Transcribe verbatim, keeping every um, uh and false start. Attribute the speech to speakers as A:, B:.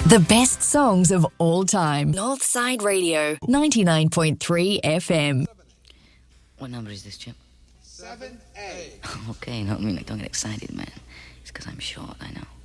A: The best songs of all time. Northside Radio, ninety-nine point three F M.
B: What number is this, Chip?
C: seven A.
B: Okay, no, I mean, like, don't get excited, man. It's because I'm short, I know.